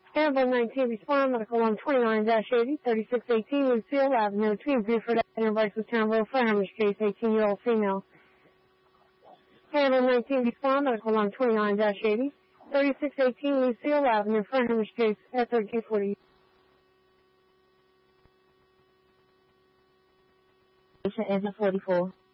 Ambulance 19, respond, medical alarm 29-80, 3618 Lucille Avenue, between Buford and Bryce's Townville, for Hamish case, 18-year-old female. Ambulance 19, respond, medical alarm 29-80, 3618 Lucille Avenue, for Hamish case, at 1340. Patient is a 44.